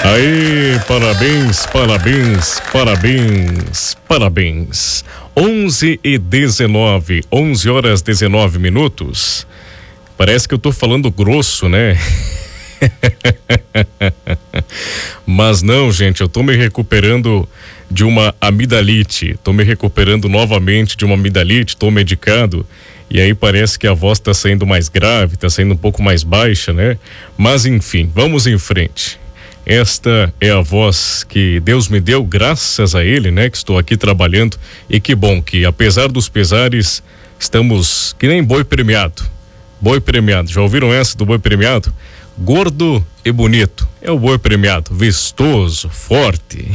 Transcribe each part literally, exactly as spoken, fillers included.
Aí, parabéns, parabéns, parabéns, parabéns. onze e dezenove, onze horas dezenove minutos. Parece que eu tô falando grosso, né? Mas não, gente, eu tô me recuperando de uma amidalite. Tô me recuperando novamente de uma amidalite, tô medicado. E aí parece que a voz tá saindo mais grave, tá saindo um pouco mais baixa, né? Mas enfim, vamos em frente. Esta é a voz que Deus me deu, graças a Ele, né? Que estou aqui trabalhando, e que bom que, apesar dos pesares, estamos que nem boi premiado. Boi premiado, já ouviram essa do boi premiado? Gordo e bonito, é o boi premiado, vistoso, forte.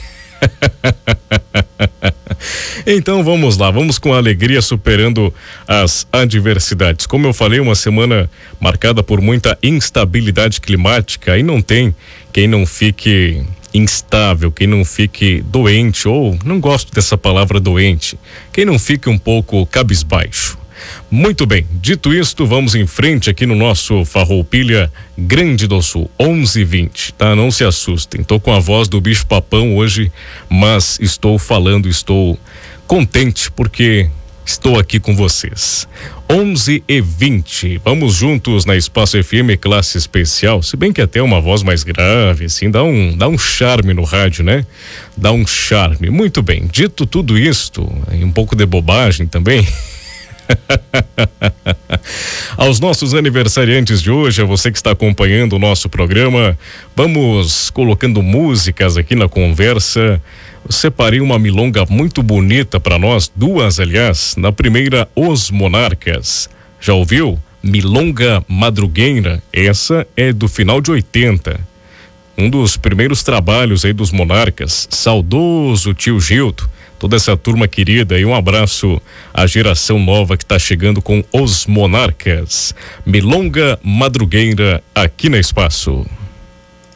Então vamos lá, vamos com alegria superando as adversidades. Como eu falei, uma semana marcada por muita instabilidade climática, e não tem quem não fique instável, quem não fique doente, ou não gosto dessa palavra doente, quem não fique um pouco cabisbaixo. Muito bem, dito isto, vamos em frente aqui no nosso Farroupilha Grande do Sul, onze e vinte, tá? Não se assustem, tô com a voz do bicho papão hoje, mas estou falando, estou contente porque estou aqui com vocês. onze e vinte, vamos juntos na Espaço F M Classe Especial, se bem que até uma voz mais grave, assim, dá um, dá um charme no rádio, né? Dá um charme. Muito bem, dito tudo isto, e um pouco de bobagem também. Aos nossos aniversariantes de hoje, a você que está acompanhando o nosso programa, vamos colocando músicas aqui na conversa. Eu separei uma milonga muito bonita para nós, duas aliás. Na primeira, Os Monarcas. Já ouviu? Milonga Madrugueira. Essa é do final de oitenta. Um dos primeiros trabalhos aí dos Monarcas. Saudoso tio Gildo. Toda essa turma querida, e um abraço à geração nova que está chegando com Os Monarcas. Milonga Madrugueira aqui na Espaço.